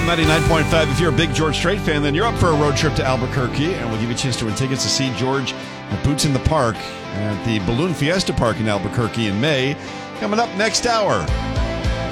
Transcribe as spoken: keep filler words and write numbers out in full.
ninety-nine point five. If you're a big George Strait fan, then you're up for a road trip to Albuquerque, and we'll give you a chance to win tickets to see George at Boots in the Park at the Balloon Fiesta Park in Albuquerque in May. Coming up next hour.